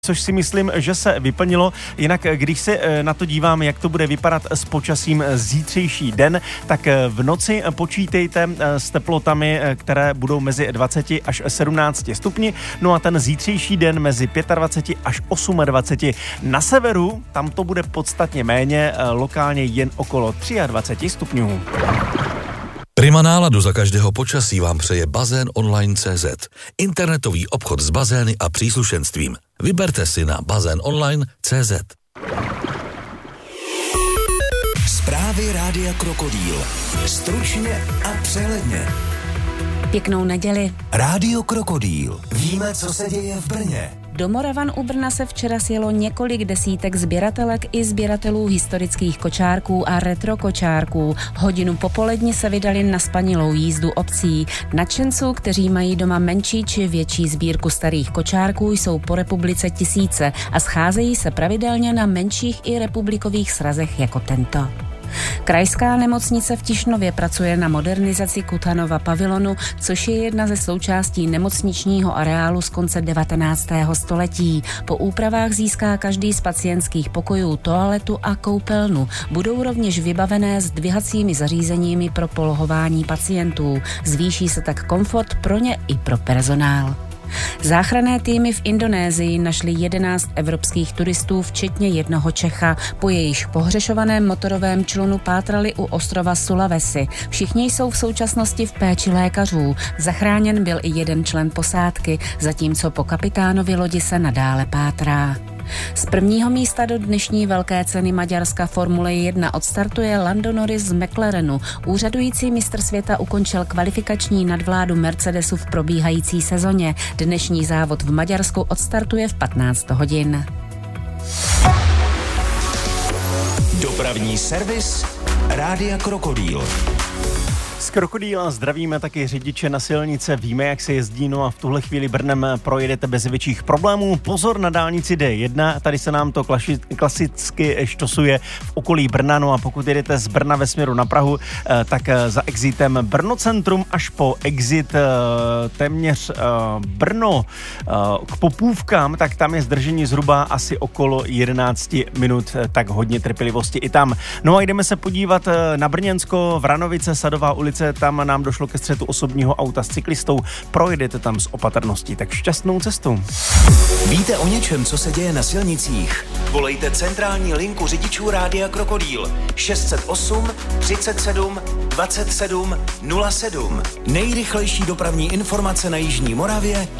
což si myslím, že se vyplnilo. Jinak, když se na to dívám, jak to bude vypadat s počasím zítřejší den, tak v noci počítejte s teplotami, které budou mezi 20 až 17 stupni. No a ten zítřejší den mezi 25 až 28. Na severu, tam to bude podstatně méně, lokálně jen okolo 23 stupňů. Prima náladu za každého počasí vám přeje Bazén Online.cz. Internetový obchod s bazény a příslušenstvím. Vyberte si na bazénonline.cz. Zprávy Rádia Krokodýl. Stručně a přehledně. Pěknou neděli. Rádio Krokodýl. Víme, co se děje v Brně. Do Moravan u Brna se včera sjelo několik desítek sběratelek i sběratelů historických kočárků a retro kočárků. Hodinu popolední se vydali na spanilou jízdu obcí. Nadšenců, kteří mají doma menší či větší sbírku starých kočárků, jsou po republice tisíce a scházejí se pravidelně na menších i republikových srazech jako tento. Krajská nemocnice v Tišnově pracuje na modernizaci Kutanova pavilonu, což je jedna ze součástí nemocničního areálu z konce 19. století. Po úpravách získá každý z pacientských pokojů toaletu a koupelnu. Budou rovněž vybavené zdvihacími zařízeními pro polohování pacientů. Zvýší se tak komfort pro ně i pro personál. Záchranné týmy v Indonésii našli 11 evropských turistů, včetně jednoho Čecha. Po jejich pohřešovaném motorovém člunu pátrali u ostrova Sulawesi. Všichni jsou v současnosti v péči lékařů. Zachráněn byl i jeden člen posádky, zatímco po kapitánovi lodi se nadále pátrá. Z prvního místa do dnešní velké ceny Maďarska Formule 1 odstartuje Lando Norris z McLarenu. Úřadující mistr světa ukončil kvalifikační nadvládu Mercedesu v probíhající sezóně. Dnešní závod v Maďarsku odstartuje v 15 hodin. Dopravní servis Rádia Krokodýl. Z Krokodýla zdravíme taky řidiče na silnice, víme, jak se jezdí, no a v tuhle chvíli Brnem projedete bez větších problémů. Pozor na dálnici D1, tady se nám to klasicky štosuje v okolí Brna, no a pokud jedete z Brna ve směru na Prahu, tak za exitem Brno centrum až po exit téměř Brno k Popůvkám, tak tam je zdržení zhruba asi okolo 11 minut, tak hodně trpělivosti i tam. No a jdeme se podívat na Brněnsko, Vranovice, Sadová ulice, tam nám došlo ke střetu osobního auta s cyklistou. Projedete tam s opatrností, tak šťastnou cestu. Víte o něčem, co se děje na silnicích? Volejte centrální linku řidičů Rádia Krokodýl 608 37 27 07. Nejrychlejší dopravní informace na jižní Moravě